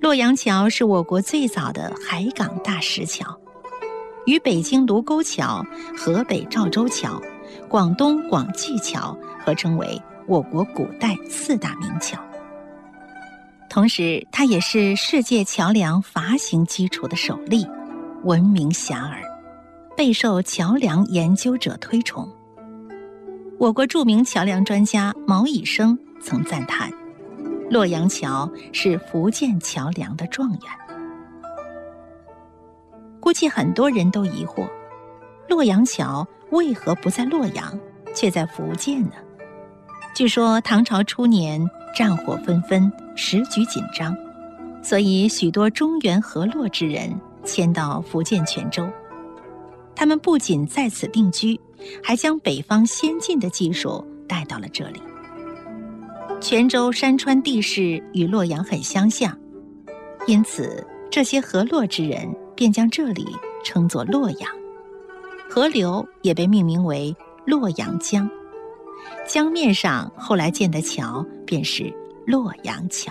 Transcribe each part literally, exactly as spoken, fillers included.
洛阳桥是我国最早的海港大石桥，与北京卢沟桥、河北赵州桥、广东广济桥合称为我国古代四大名桥。同时，它也是世界桥梁筏形基础的首例，闻名遐迩，备受桥梁研究者推崇。我国著名桥梁专家毛以升曾赞叹，洛阳桥是福建桥梁的状元。估计很多人都疑惑，洛阳桥为何不在洛阳，却在福建呢？据说唐朝初年战火纷纷，时局紧张，所以许多中原河洛之人迁到福建泉州。他们不仅在此定居，还将北方先进的技术带到了这里。泉州山川地势与洛阳很相像，因此这些河洛之人便将这里称作洛阳。河流也被命名为洛阳江，江面上后来建的桥便是洛阳桥。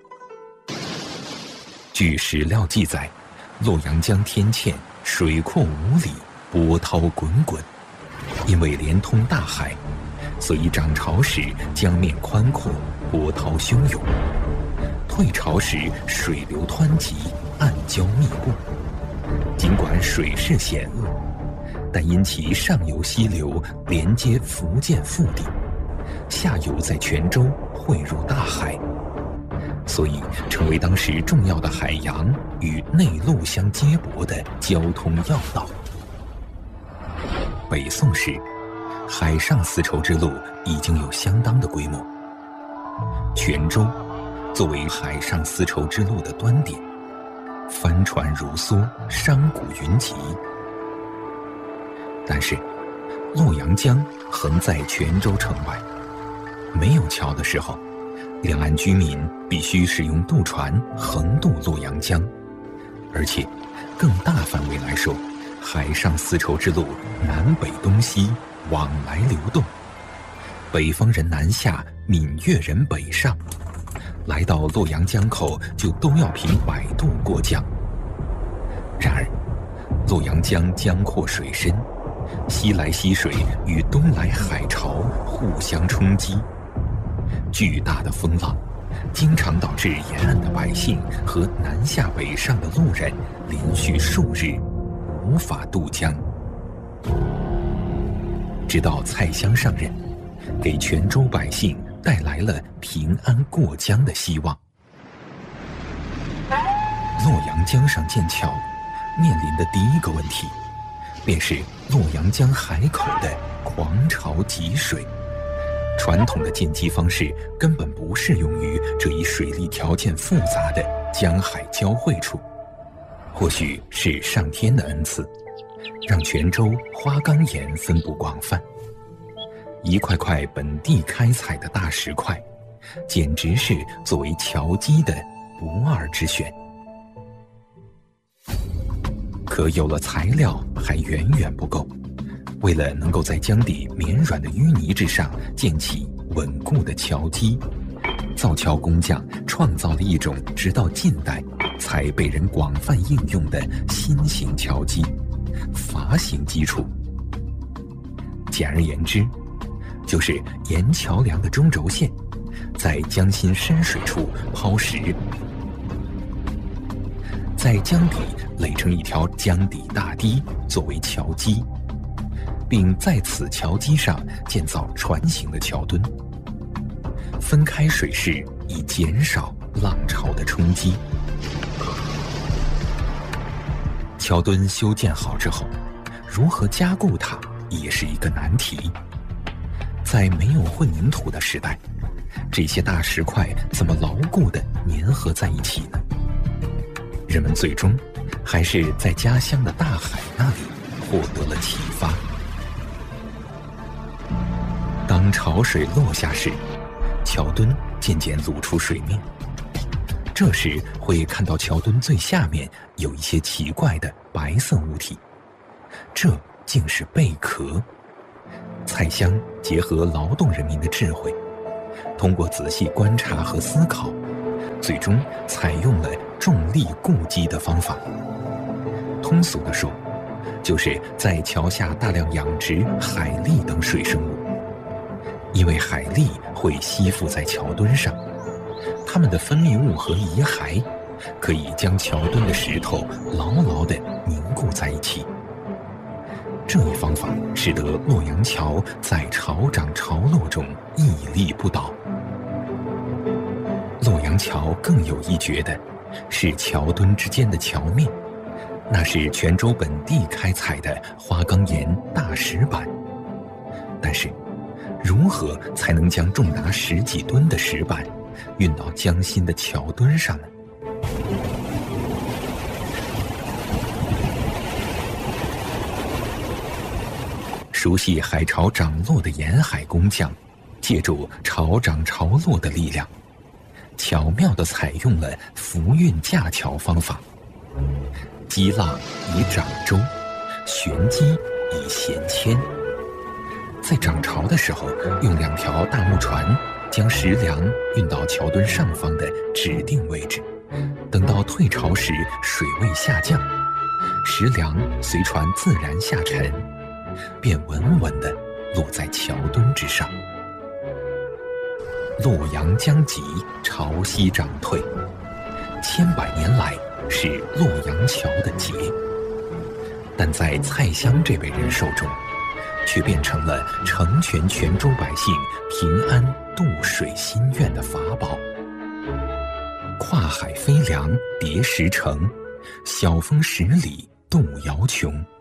据史料记载，洛阳江天堑，水阔五里，波涛滚滚。因为连通大海，所以涨潮时江面宽阔，波涛汹涌；退潮时水流湍急，暗礁密布。尽管水势险恶，但因其上游溪流连接福建腹地，下游在泉州汇入大海，所以成为当时重要的海洋与内陆相接驳的交通要道。北宋时，海上丝绸之路已经有相当的规模。泉州作为海上丝绸之路的端点，帆船如梭，商贾云集。但是，洛阳江横在泉州城外，没有桥的时候，两岸居民必须使用渡船横渡洛阳江，而且更大范围来说，海上丝绸之路南北东西往来流动，北方人南下，闽粤人北上，来到洛阳江口就都要凭摆渡过江。然而，洛阳江江阔水深，西来溪水与东来海潮互相冲击，巨大的风浪经常导致沿岸的百姓和南下北上的路人连续数日无法渡江。直到蔡襄上任，给泉州百姓带来了平安过江的希望。洛阳江上建桥，面临的第一个问题，便是洛阳江海口的狂潮急水。传统的建基方式根本不适用于这一水利条件复杂的江海交汇处。或许是上天的恩赐，让泉州花岗岩分布广泛，一块块本地开采的大石块，简直是作为桥基的不二之选。可有了材料还远远不够，为了能够在江底绵软的淤泥之上建起稳固的桥基，造桥工匠创造了一种直到近代才被人广泛应用的新型桥基——筏形基础。简而言之，就是沿桥梁的中轴线，在江心深水处抛石，在江底垒成一条江底大堤作为桥基，并在此桥基上建造船形的桥墩，分开水势以减少浪潮的冲击。桥墩修建好之后，如何加固它也是一个难题。在没有混凝土的时代，这些大石块怎么牢固地粘合在一起呢？人们最终还是在家乡的大海那里获得了启发。当潮水落下时，桥墩渐渐露出水面，这时会看到桥墩最下面有一些奇怪的白色物体，这竟是贝壳。蔡襄结合劳动人民的智慧，通过仔细观察和思考， 最终采用了重力固基的方法。通俗地说，就是在桥下大量养殖海蛎等水生物。因为海蛎会吸附在桥墩上，它们的分泌物和遗骸可以将桥墩的石头牢牢地凝固在一起。这一方法使得洛阳桥在潮涨潮落中屹立不倒。洛阳桥更有一绝的是桥墩之间的桥面，那是泉州本地开采的花岗岩大石板。但是如何才能将重达十几吨的石板运到江心的桥墩上呢？熟悉海潮涨落的沿海工匠，借助潮涨潮落的力量，巧妙地采用了浮运架桥方法。激浪以涨舟，旋机以弦牵。在涨潮的时候，用两条大木船将石梁运到桥墩上方的指定位置，等到退潮时水位下降，石梁随船自然下沉，便稳稳地落在桥墩之上。洛阳江急，潮汐涨退，千百年来是洛阳桥的劫，但在蔡襄这辈人手中，却变成了成全泉州百姓平安渡水心愿的法宝。跨海飞梁叠石城，晓风十里渡瑶琼。